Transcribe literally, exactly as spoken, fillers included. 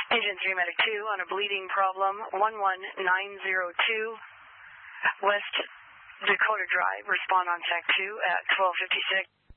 Engine three Medic two on a bleeding problem, one one nine zero two, West Dakota Drive, respond on T A C two at twelve fifty-six.